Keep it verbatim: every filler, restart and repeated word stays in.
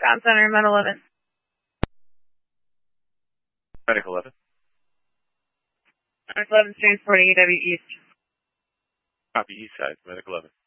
Comm Center, Med eleven. Medic eleven. Medic eleven is transporting E W East. Copy, east side, Medic eleven.